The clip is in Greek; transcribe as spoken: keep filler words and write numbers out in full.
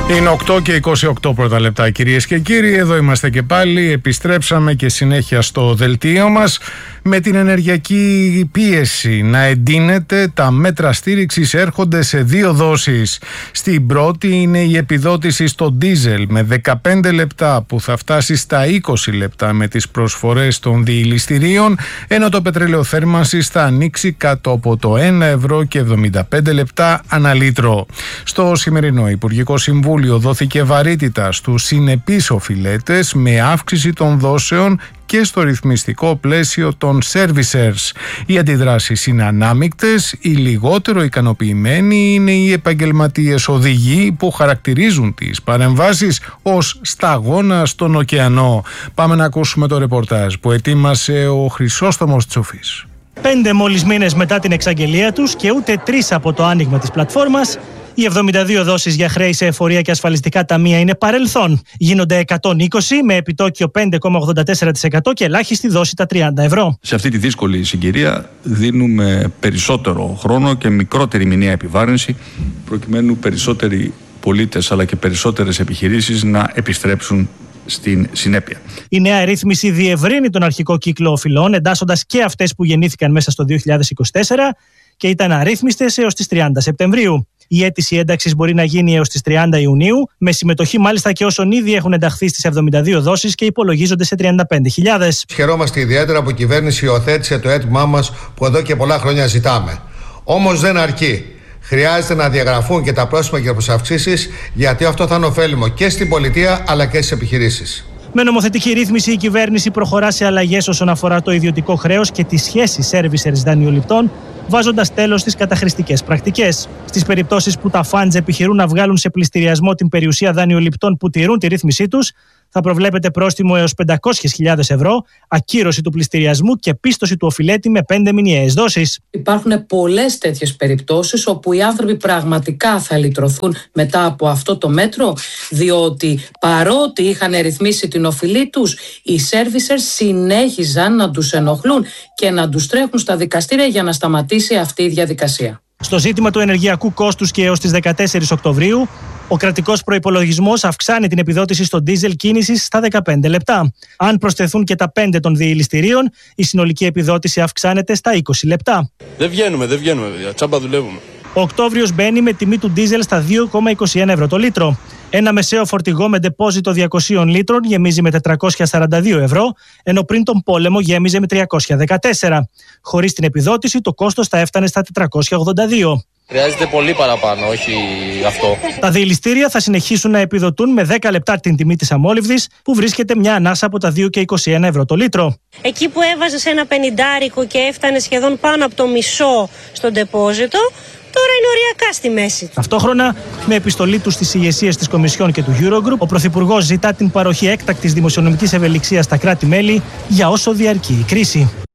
Είναι οκτώ και είκοσι οκτώ πρώτα λεπτά, κυρίες και κύριοι. Εδώ είμαστε και πάλι. Επιστρέψαμε και συνέχεια στο δελτίο μας. Με την ενεργειακή πίεση να εντείνεται, τα μέτρα στήριξης έρχονται σε δύο δόσεις. Στην πρώτη είναι η επιδότηση στο ντίζελ με δεκαπέντε λεπτά που θα φτάσει στα είκοσι λεπτά με τις προσφορές των διηληστηρίων, ενώ το πετρέλαιο θέρμανσης θα ανοίξει κάτω από το ένα ευρώ και εβδομήντα πέντε λεπτά ανά λίτρο. Στο σημερινό Υπουργικό Συμβούλιο δόθηκε βαρύτητα στους συνεπείς οφειλέτες με αύξηση των δόσεων και στο ρυθμιστικό πλαίσιο των servicers. Οι αντιδράσεις είναι ανάμεικτες, οι λιγότερο ικανοποιημένοι είναι οι επαγγελματίες οδηγοί που χαρακτηρίζουν τις παρεμβάσεις ως σταγόνα στον ωκεανό. Πάμε να ακούσουμε το ρεπορτάζ που ετοίμασε ο Χρυσόστομος Τσοφής. Πέντε μόλις μήνες μετά την εξαγγελία τους και ούτε τρεις από το άνοιγμα της πλατφόρμας, οι εβδομήντα δύο δόσεις για χρέη σε εφορία και ασφαλιστικά ταμεία είναι παρελθόν. Γίνονται εκατόν είκοσι με επιτόκιο πέντε κόμμα ογδόντα τέσσερα τοις εκατό και ελάχιστη δόση τα τριάντα ευρώ. Σε αυτή τη δύσκολη συγκυρία δίνουμε περισσότερο χρόνο και μικρότερη μηνιαία επιβάρυνση, προκειμένου περισσότεροι πολίτες αλλά και περισσότερες επιχειρήσεις να επιστρέψουν στην συνέπεια. Η νέα ρύθμιση διευρύνει τον αρχικό κύκλο οφειλών, εντάσσοντας και αυτές που γεννήθηκαν μέσα στο δύο χιλιάδες είκοσι τέσσερα και ήταν αρρύθμιστες έως τις τριάντα Σεπτεμβρίου. Η αίτηση ένταξης μπορεί να γίνει έως τις τριάντα Ιουνίου, με συμμετοχή μάλιστα και όσων ήδη έχουν ενταχθεί στις εβδομήντα δύο δόσεις και υπολογίζονται σε τριάντα πέντε χιλιάδες. Χαιρόμαστε ιδιαίτερα που η κυβέρνηση υιοθέτησε το αίτημά μας που εδώ και πολλά χρόνια ζητάμε. Όμως δεν αρκεί. Χρειάζεται να διαγραφούν και τα πρόστιμα και προσαυξήσεις, γιατί αυτό θα είναι ωφέλιμο και στην πολιτεία αλλά και στις επιχειρήσεις. Με νομοθετική ρύθμιση, η κυβέρνηση προχωρά σε αλλαγές όσον αφορά το ιδιωτικό χρέος και τη σχέση servicers δανειοληπτών, βάζοντας τέλος στις καταχρηστικές πρακτικές. Στις περιπτώσεις που τα funds επιχειρούν να βγάλουν σε πληστηριασμό την περιουσία δανειοληπτών που τηρούν τη ρύθμισή τους, θα προβλέπεται πρόστιμο έως πεντακόσιες χιλιάδες ευρώ, ακύρωση του πληστηριασμού και πίστοση του οφειλέτη με πέντε μηνιαίες δόσεις. Υπάρχουν πολλές τέτοιες περιπτώσεις όπου οι άνθρωποι πραγματικά θα λυτρωθούν μετά από αυτό το μέτρο, διότι παρότι είχαν ρυθμίσει την οφειλή τους, οι servicers συνέχιζαν να τους ενοχλούν και να τους τρέχουν στα δικαστήρια για να σταματήσει αυτή η διαδικασία. Στο ζήτημα του ενεργειακού κόστους και έως τις δεκατέσσερις Οκτωβρίου, ο κρατικός προϋπολογισμός αυξάνει την επιδότηση στο ντίζελ κίνησης στα δεκαπέντε λεπτά. Αν προσθεθούν και τα πέντε των διηληστηρίων, η συνολική επιδότηση αυξάνεται στα είκοσι λεπτά. Δεν βγαίνουμε, δεν βγαίνουμε, παιδιά. Τσάμπα δουλεύουμε. Ο Οκτώβριος μπαίνει με τιμή του ντίζελ στα δύο κόμμα είκοσι ένα ευρώ το λίτρο. Ένα μεσαίο φορτηγό με ντεπόζιτο διακοσίων λίτρων γεμίζει με τετρακόσια σαράντα δύο ευρώ, ενώ πριν τον πόλεμο γέμιζε με τριακόσια δεκατέσσερα. Χωρίς την επιδότηση, το κόστος θα έφτανε στα τετρακόσια ογδόντα δύο. Χρειάζεται πολύ παραπάνω, όχι αυτό. Τα διηληστήρια θα συνεχίσουν να επιδοτούν με δέκα λεπτά την τιμή της αμόλυβδης, που βρίσκεται μια ανάσα από τα δύο κόμμα είκοσι ένα ευρώ το λίτρο. Εκεί που έβαζες ένα πενηντάρικο και έφτανε σχεδόν πάνω από το μισό στον ντεπόζιτο, τώρα είναι οριακά στη μέση. Ταυτόχρονα, με επιστολή του στις ηγεσίες της Κομισιόν και του Eurogroup, ο Πρωθυπουργός ζητά την παροχή έκτακτης δημοσιονομικής ευελιξίας στα κράτη-μέλη για όσο διαρκεί η κρίση.